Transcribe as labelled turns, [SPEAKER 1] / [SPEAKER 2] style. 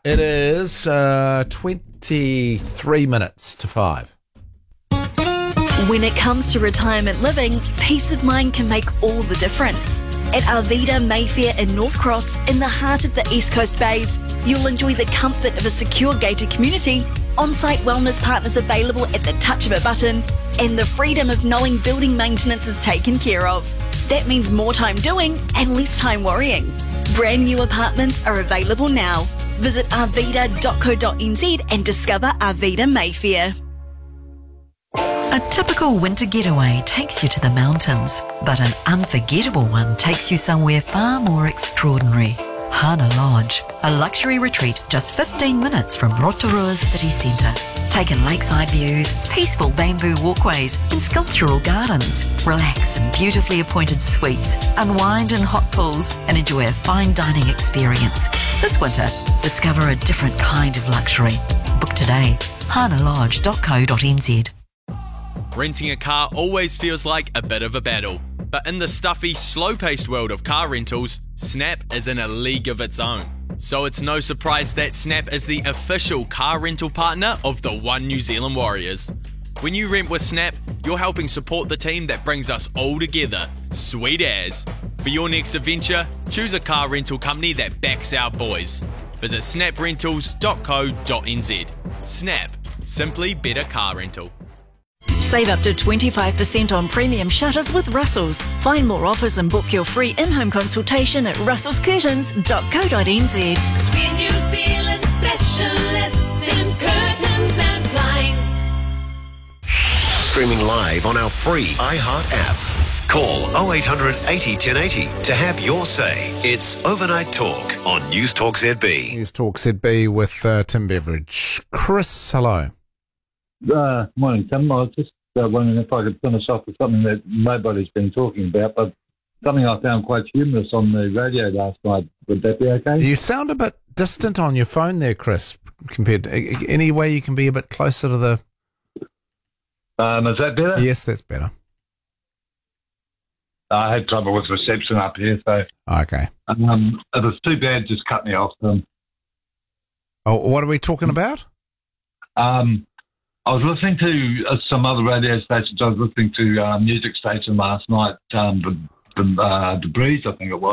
[SPEAKER 1] It is 23 minutes to 5.
[SPEAKER 2] When it comes to retirement living, peace of mind can make all the difference. At Arvida Mayfair in North Cross, in the heart of the East Coast Bays, you'll enjoy the comfort of a secure gated community, on-site wellness partners available at the touch of a button, and the freedom of knowing building maintenance is taken care of. That means more time doing and less time worrying. Brand new apartments are available now. Visit arvida.co.nz and discover Arvida Mayfair.
[SPEAKER 3] A typical winter getaway takes you to the mountains, but an unforgettable one takes you somewhere far more extraordinary. Hana Lodge, a luxury retreat just 15 minutes from Rotorua's city centre. Take in lakeside views, peaceful bamboo walkways and sculptural gardens. Relax in beautifully appointed suites, unwind in hot pools and enjoy a fine dining experience. This winter, discover a different kind of luxury. Book today, hanalodge.co.nz.
[SPEAKER 4] Renting a car always feels like a bit of a battle, but in the stuffy, slow-paced world of car rentals, Snap is in a league of its own. So it's no surprise that Snap is the official car rental partner of the One New Zealand Warriors. When you rent with Snap, you're helping support the team that brings us all together. Sweet as. For your next adventure, choose a car rental company that backs our boys. Visit snaprentals.co.nz. Snap. Simply better car rental.
[SPEAKER 2] Save up to 25% on premium shutters with Russell's. Find more offers and book your free in-home consultation at russellscurtains.co.nz.
[SPEAKER 5] We're New Zealand specialists in curtains and blinds.
[SPEAKER 6] Streaming live on our free iHeart app. Call 0800 80 1080 to have your say. It's Overnight Talk on News Talk ZB.
[SPEAKER 1] News Talk ZB with Tim Beveridge. Chris, hello.
[SPEAKER 7] Morning, Tim. I was just wondering if I could finish off with something that nobody's been talking about, but something I found quite humorous on the radio last night. Would that be okay?
[SPEAKER 1] You sound a bit distant on your phone there, Chris, compared to any way you can be a bit closer to the...
[SPEAKER 7] Is that better?
[SPEAKER 1] Yes, that's better.
[SPEAKER 7] I had trouble with reception up here, so...
[SPEAKER 1] Okay.
[SPEAKER 7] It was too bad, just cut me off, Tim.
[SPEAKER 1] Oh, what are we talking about?
[SPEAKER 7] I was listening to some other radio stations. I was listening to a music station last night, the Breeze, I think it was.